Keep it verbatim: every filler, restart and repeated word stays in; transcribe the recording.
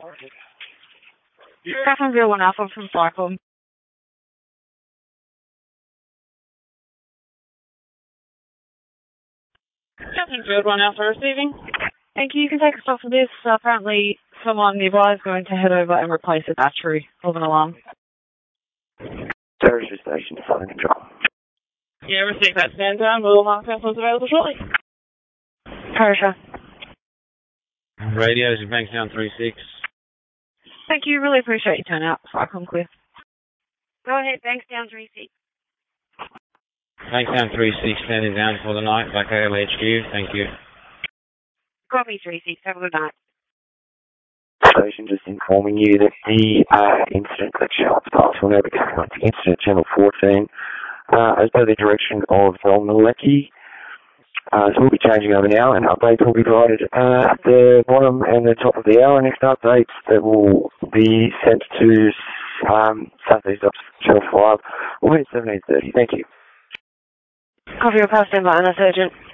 Catherine zero one Alpha from Cyclone. Catherine zero one Alpha receiving. Thank you. You can take a stop for this. Uh, apparently, someone nearby is going to head over and replace the battery of an alarm. Service station to Southern Control. Yeah, receive that. Stand down. We'll mark ourselves available shortly. Parisha. Radios in Bankstown three six. Thank you. Really appreciate your turnout. Cyclone clear. Go ahead, Bankstown three six. Bankstown three six, standing down for the night. Black L H Q. Thank you. Copy three six. Have a good night. Station just informing you that the uh, incident that shall start will now be coming on to incident channel fourteen uh, as per the direction of Val Malecki. Uh, so we'll be changing over now, and updates will be provided uh, at the bottom and the top of the hour. Next updates that will be sent to um, Southeast Ops Channel five will be at seventeen thirty. Thank you. Copy your past standby, and that's urgent.